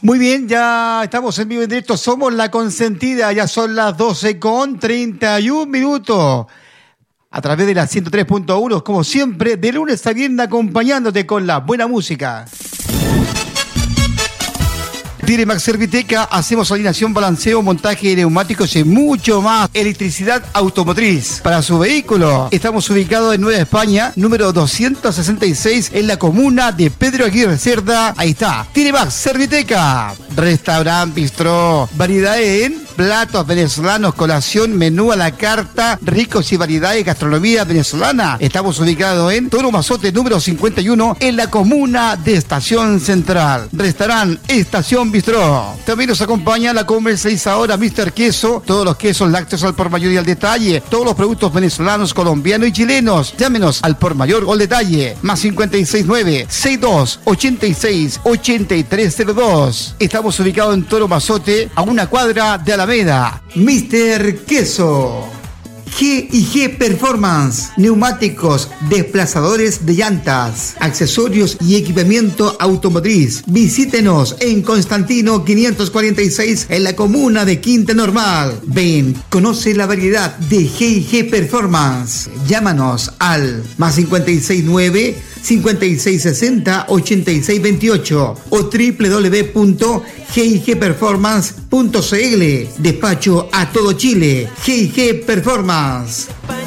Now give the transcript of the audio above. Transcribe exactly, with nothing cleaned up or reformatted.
Muy bien, ya estamos en vivo en directo, somos La Consentida, ya son las doce con treinta y un minutos. A través de la ciento tres punto uno, como siempre, de lunes a viernes acompañándote con la buena música. Diremax Serviteca, hacemos alineación, balanceo, montaje de neumáticos y mucho más. Electricidad automotriz para su vehículo. Estamos ubicados en Nueva España, número doscientos sesenta y seis, en la comuna de Pedro Aguirre Cerda. Ahí está, Diremax Serviteca. Restaurante, bistró, variedades en platos venezolanos, colación, menú a la carta, ricos y variedades de gastronomía venezolana. Estamos ubicados en Toro Mazote, número cincuenta y uno, en la comuna de Estación Central. Restaurante Estación Bistró. También nos acompaña la comercializadora míster Queso, todos los quesos lácteos al por mayor y al detalle, todos los productos venezolanos, colombianos y chilenos. Llámenos al por mayor o al detalle, más cincuenta y seis nueve, sesenta y dos, ochenta y seis, ochenta y tres cero dos. Estamos ubicados en Toro Mazote, a una cuadra de Alameda. míster Queso. G y G Performance, neumáticos, desplazadores de llantas, accesorios y equipamiento automotriz. Visítenos en Constantino quinientos cuarenta y seis, en la comuna de Quinta Normal. Ven, conoce la variedad de G y G Performance. Llámanos al más cincuenta y seis nueve, cincuenta y seis sesenta, ochenta y seis veintiocho o doble u doble u doble u punto g i g performance punto c l. Despacho a todo Chile. G y G Performance.